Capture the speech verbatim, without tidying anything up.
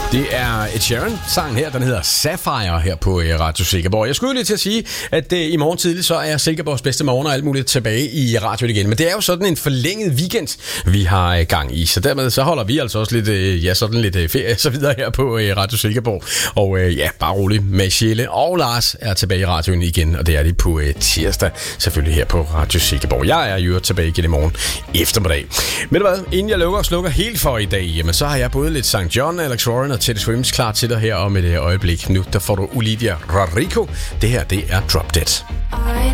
Det er Ed Sheeran-sangen her, den hedder Sapphire her på Radio Silkeborg. Jeg skulle lige til at sige, at uh, i morgen tidlig så er Silkeborgs bedste morgen og alt muligt tilbage i radioen igen. Men det er jo sådan en forlænget weekend, vi har uh, gang i. Så dermed så holder vi altså også lidt, uh, ja, sådan lidt uh, ferie og så videre her på uh, Radio Silkeborg. Og uh, ja, bare rolig. Michelle og Lars er tilbage i radioen igen, og det er de på uh, tirsdag, selvfølgelig her på Radio Silkeborg. Jeg er jo tilbage igen i morgen eftermiddag. Men hvad, inden jeg lukker og slukker helt for i dag, jamen så har jeg både lidt Sankt John, Alex Warren og Teddy Swims klar til dig her om et øjeblik. Nu der får du Olivia Rodrigo. Det her, det er Drop Dead.